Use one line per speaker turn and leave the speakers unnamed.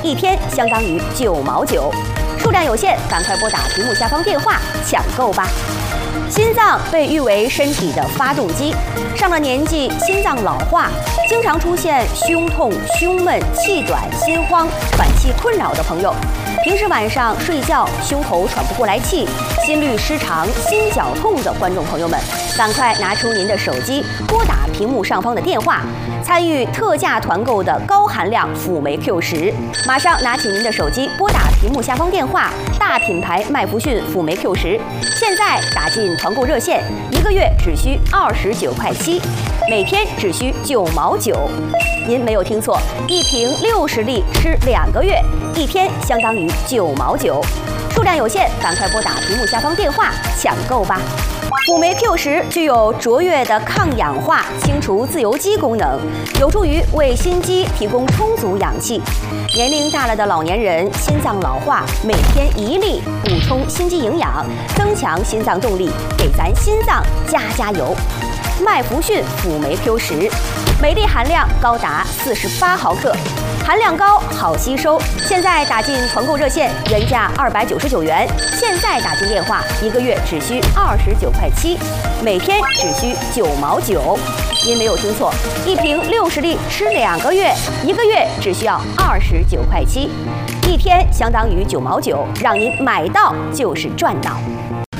一天相当于9毛9，数量有限，赶快拨打屏幕下方电话抢购吧。心脏被誉为身体的发动机，上了年纪，心脏老化，经常出现胸痛、胸闷、气短、心慌、喘气困扰的朋友，平时晚上睡觉胸口喘不过来气、心律失常、心绞痛的观众朋友们，赶快拿出您的手机，拨打屏幕上方的电话，参与特价团购的高含量辅酶 Q10。马上拿起您的手机，拨打屏幕下方电话，大品牌麦弗逊辅酶 Q10，现在打进团购热线，1个月只需29块7，每天只需9毛9。您没有听错，一瓶60粒吃2个月，一天相当于9毛9。数量有限，赶快拨打屏幕下方电话抢购吧。辅酶 Q10具有卓越的抗氧化、清除自由基功能，有助于为心肌提供充足氧气。年龄大了的老年人心脏老化，每天1粒补充心肌营养，增强心脏动力，给咱心脏加油。麦弗逊辅酶 Q10，每粒含量高达48毫克。含量高，好吸收。现在打进团购热线，原价299元，现在打进电话，1个月只需29块7，每天只需9毛9。您没有听错，一瓶60粒吃2个月，1个月只需要29块7，一天相当于9毛9，让您买到就是赚到。